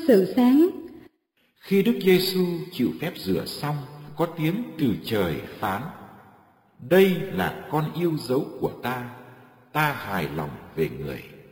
sự sáng. Khi Đức Giêsu chịu phép rửa xong, có tiếng từ trời phán: Đây là con yêu dấu của ta, ta hài lòng về người.